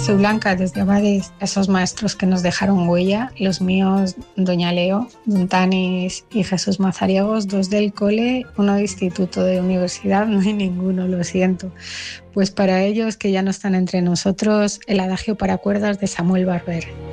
Soy Blanca desde Abades, esos maestros que nos dejaron huella, los míos, doña Leo, don Tanis y Jesús Mazariegos, dos del cole, uno de instituto, de universidad, no hay ninguno, lo siento. Pues para ellos que ya no están entre nosotros, el adagio para cuerdas de Samuel Barber.